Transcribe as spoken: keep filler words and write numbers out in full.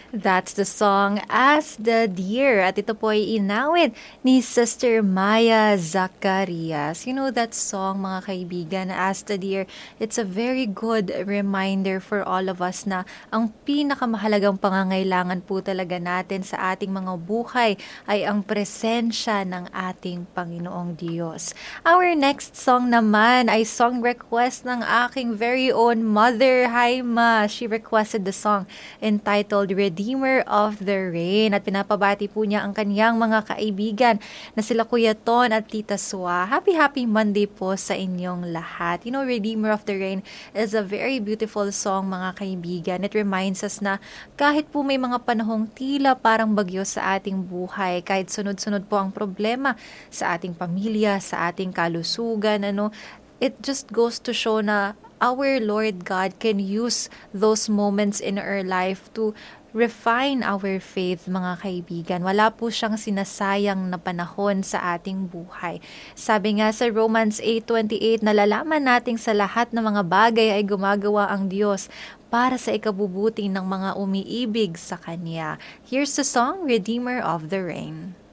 That's the song As the Deer. At ito po ay inawit ni Sister Maya Zacarias. You know that song, mga kaibigan, As the Deer? It's a very good reminder for all of us na ang pinakamahalagang pangangailangan po talaga natin sa ating mga buhay ay ang presensya ng ating Panginoong Diyos. Our next song naman ay song request ng aking very own mother. Hi, Ma. She requested the song entitled Redeemer of the Rain. At pinapabati po niya ang kaniyang mga kaibigan na sila Kuya Ton at Tita Swa. Happy, happy Monday po sa inyong lahat. You know, Redeemer of the Rain is a very beautiful song, mga kaibigan. It reminds us na kahit po may mga panahong tila parang bagyo sa ating buhay, kahit sunod-sunod po ang problema sa ating pamilya, sa ating kalusugan, ano, it just goes to show na our Lord God can use those moments in our life to refine our faith, mga kaibigan. Wala po siyang sinasayang na panahon sa ating buhay. Sabi nga sa Romans eight twenty-eight, nalalaman nating sa lahat ng mga bagay ay gumagawa ang Diyos para sa ikabubuti ng mga umiibig sa Kanya. Here's the song, Redeemer of the Rain.